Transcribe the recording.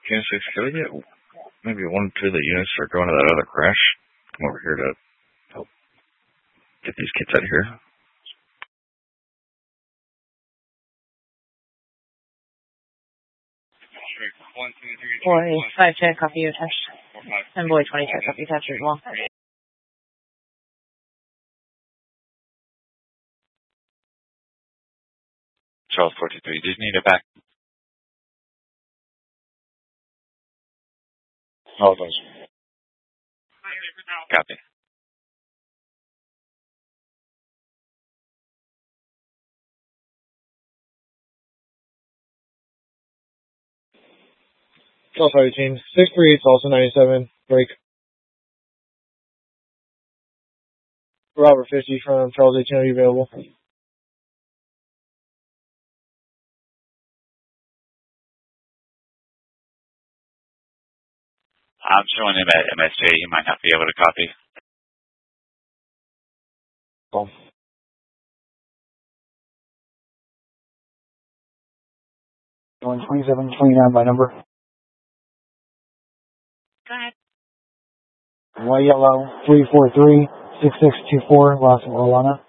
Unit 6, could I get maybe 1 or 2 of the units that are going to that other crash? Come over here to help get these kids out of here. Boy 5-10, copy you attached. And boy 20-10, copy attached as well. Charles 43, did you need it back? All those. Copy. Charles 18, 638, also 97, break. Robert 50 from Charles 18, are you available? I'm showing him at MSJ. He might not be able to copy. Cool. Going 2729 by number. Go ahead. White Yellow 343 6624 Los Orlana.